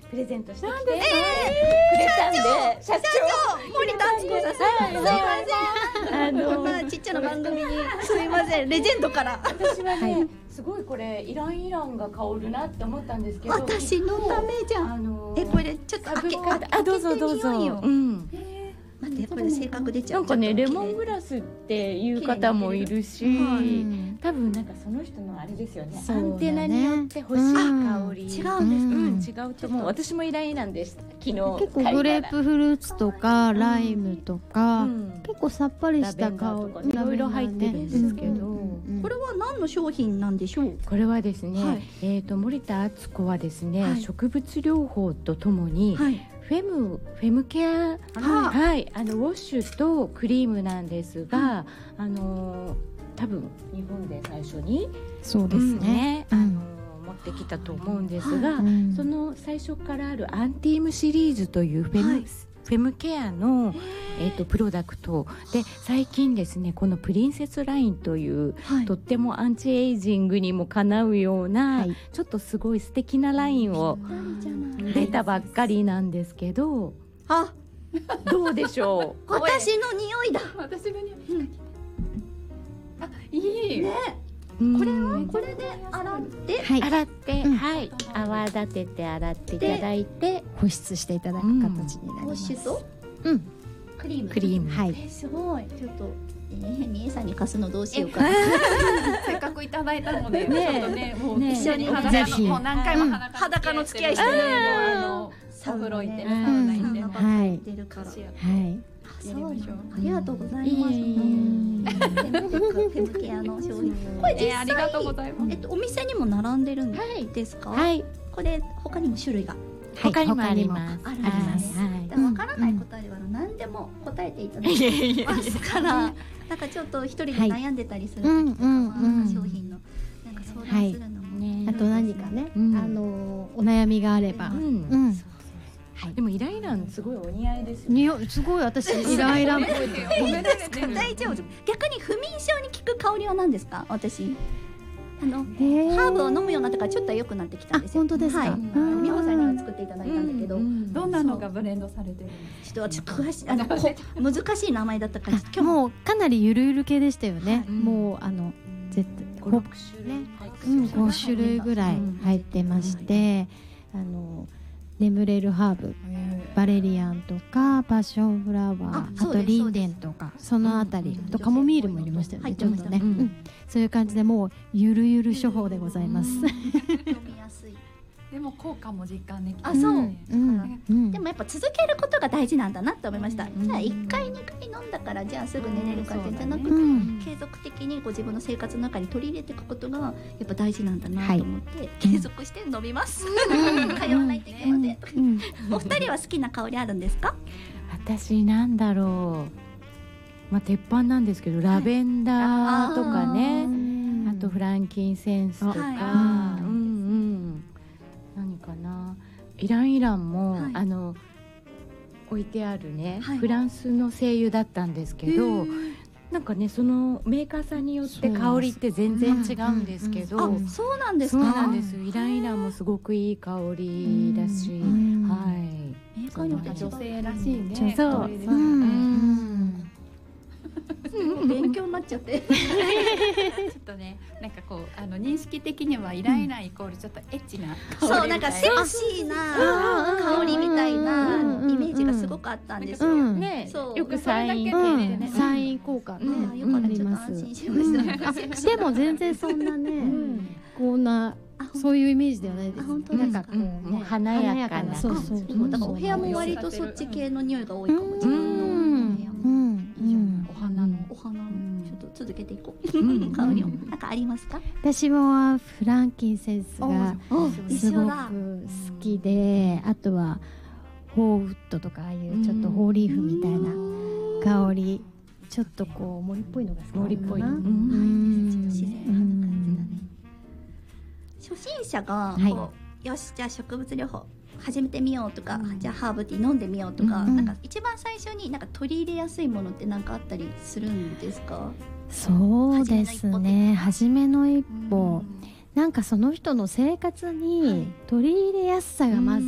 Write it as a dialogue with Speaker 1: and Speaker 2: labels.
Speaker 1: プレゼントしてきてくれたんで、社長
Speaker 2: 森田敦子さん、すいません、こんなちっちゃな番組にすいません、レジェンドから。
Speaker 1: 私はね、すごいこれイランが香るなって思ったんですけど、
Speaker 2: 私のためじゃん。これちょっと開けて
Speaker 1: どうぞどうぞ。
Speaker 2: 待って、これ性格出ちゃう。
Speaker 1: なんかね、レモングラスっていう方もいるし、多分なんかその人のあれですよね、アンテナによって欲しい香り
Speaker 2: 違うんですか。
Speaker 1: 違うと思う。私もイランでした。昨日
Speaker 3: 結構グレープフルーツとかライムとか、結構さっぱりした香り、
Speaker 1: いろいろ入ってるんですけど、
Speaker 2: これは何の商品なんでしょう。
Speaker 1: これはですね、森田敦子はですね、植物療法とともに、フェムケア、ウォッシュとクリームなんですが、多分日本で最初に
Speaker 3: そうですね、
Speaker 1: 持ってきたと思うんですが、その最初からあるアンティームシリーズというフェムケアの、プロダクトで、最近ですね、このプリンセスラインという、とってもアンチエイジングにもかなうような、ちょっとすごい素敵なラインを出たばっかりなんですけど、どうでしょう。
Speaker 2: 私の匂いだ。
Speaker 4: 私の匂い。いいね。
Speaker 2: これはこれで洗って
Speaker 1: 泡立てて洗っていただいて
Speaker 3: 保湿していただく形になります。
Speaker 2: 保湿とクリーム。すごい。ちょっとみえさんに貸すのどうしようか。
Speaker 4: せっかくいただいたので、ちょっとね、もう一緒に裸の、もう何回も
Speaker 2: 裸の付き合いしてね、
Speaker 4: お風呂行ってね、サウナ行って
Speaker 2: ね、出るから。そう、ありがとうございます。フェムケアの商品。これ実際、
Speaker 4: ありがとうございます。
Speaker 2: お店にも並んでるんですか。これ他にも種類が。
Speaker 1: 他にもあります。
Speaker 2: あります。わからない答えは何でも答えていただけますから、なんかちょっと一人で悩んでたりする時とかは商品のなんか相談するのも、
Speaker 3: あと何かね、お悩みがあれば。
Speaker 1: でもイランすごいお似合いですよ。
Speaker 3: すごい、私イランっぽい。
Speaker 2: 大丈夫。逆に不眠症に効く香りは何ですか。私ハーブを飲むようになったからちょっと良くなってきたんですよ。
Speaker 3: 本当ですか。
Speaker 2: 美穂さんには作っていただいたんだけど、
Speaker 4: どんなのがブレンドされてるんですか。
Speaker 2: ちょっと詳しい、難しい名前だったから、今日
Speaker 3: もうかなりゆるゆる系でしたよね。もう絶対5種類ぐらい入ってまして、眠れるハーブ、バレリアンとかパッションフラワー、あとリンデンとか、そのあたりとカモミールも入れましたよね。ちょっとね、そういう感じでもうゆるゆる処方でございます。
Speaker 2: 飲みやすい。
Speaker 4: でも効果も実感できる。
Speaker 2: そう。でもやっぱ続けることが大事なんだなって思いました。じゃあ1回2回飲んだからじゃあすぐ寝れるかってじゃなくて、継続的に自分の生活の中に取り入れていくことがやっぱ大事なんだなと思って継続して飲みます。通わないといけません。お二人は好きな香りあるんですか。
Speaker 1: 私なんだろう。鉄板なんですけど、ラベンダーとかね、あとフランキンセンスとか。何かな。イランも置いてあるね、フランスの精油だったんですけど、なんかね、そのメーカーさんによって香りって全然違うんですけど、
Speaker 2: そうなんですか。
Speaker 1: そうなんです。イランもすごくいい香りだし、メ
Speaker 2: ーカーによって
Speaker 4: 女性らしいね。
Speaker 1: そう。
Speaker 2: 勉強になっちゃって
Speaker 4: ちょっとね、なんかこう認識的にはイライコールちょっとエッチな香り、
Speaker 2: そう、なんかセクシーな香りみたいなイメージがすごくあったんですよね。
Speaker 1: よくサイン
Speaker 3: 効果ね、
Speaker 2: よかった。ちょっと安心しました。
Speaker 3: でも全然そんなね、こんなそういうイメージではないです。
Speaker 2: なん
Speaker 3: かこうね、
Speaker 1: 華やかな。
Speaker 2: そう。だからお部屋も割とそっち系の匂いが多いかも。自分の部屋も。お花のちょっと続けていこう。香りをなんかありますか。
Speaker 3: 私もフランキンセンスがすごく好きで、あとはホーウッドとか、ああいうちょっとホーリーフみたいな香り、ちょっとこう森っぽいのが好き。
Speaker 1: 森っぽい。
Speaker 2: 自然な感じだね。初心者がよし、じゃあ植物療法始めてみようとか、じゃあハーブティー飲んでみようとか、なんか一番最初になんか取り入れやすいものってなんかあったりするんですか。
Speaker 3: そうですね、初めの一歩、なんかその人の生活に取り入れやすさがまず